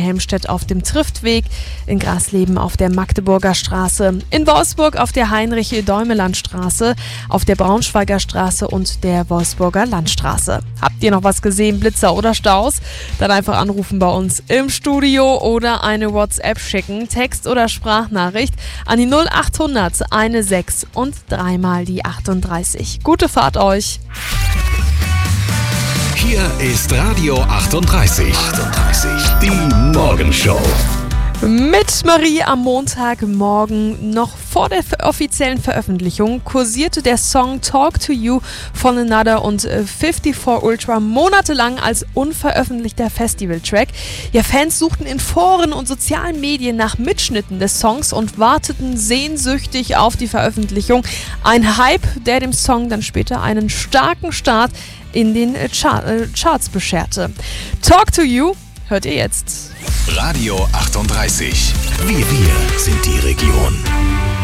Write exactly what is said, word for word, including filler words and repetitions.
Helmstedt auf dem Triftweg, in Grasleben auf der Magdeburger Straße, in Wolfsburg auf der Heinrich-Däumeland-Straße, auf der Braunschweiger Straße und der Wolfsburger Landstraße. Habt ihr noch was gesehen, Blitzer oder Staus? Dann einfach anrufen bei uns im Studio oder eine WhatsApp schicken, Text- oder Sprachnachricht an die null acht hundert sechzehn und dreimal die achtunddreißig. Gute Fahrt euch! Hier ist Radio achtunddreißig. achtunddreißig. Die Morgenshow. Mit Marie am Montagmorgen, noch vor der offiziellen Veröffentlichung, kursierte der Song Talk to You von Another und vierundfünfzig Ultra monatelang als unveröffentlichter Festivaltrack. Ja, Fans suchten in Foren und sozialen Medien nach Mitschnitten des Songs und warteten sehnsüchtig auf die Veröffentlichung. Ein Hype, der dem Song dann später einen starken Start in den Char- äh, Charts bescherte. Talk to You hört ihr jetzt. Radio achtunddreißig. Wir, wir sind die